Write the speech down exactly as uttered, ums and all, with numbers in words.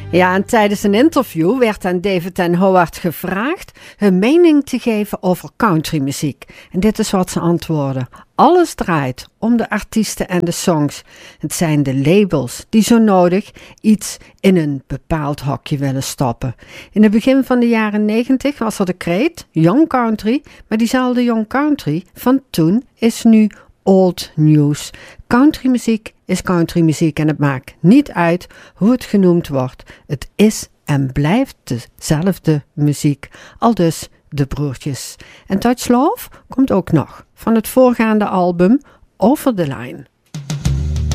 Ja, en tijdens een interview werd aan David en Howard gevraagd hun mening te geven over countrymuziek. En dit is wat ze antwoorden. Alles draait om de artiesten en de songs. Het zijn de labels die zo nodig iets in een bepaald hokje willen stoppen. In het begin van de jaren negentig was er de kreet, Young Country, maar diezelfde Young Country van toen is nu old news. Countrymuziek is countrymuziek en het maakt niet uit hoe het genoemd wordt. Het is en blijft dezelfde muziek. Aldus de broertjes. En Touch Love komt ook nog van het voorgaande album Over the Line.